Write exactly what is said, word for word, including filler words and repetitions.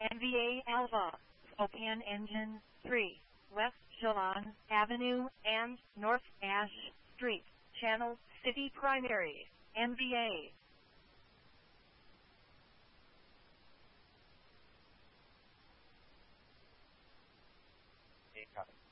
N V A Alpha, Spokane Engine three, West Chelan Avenue and North Ash Street, Channel City Primary, N V A. Incoming.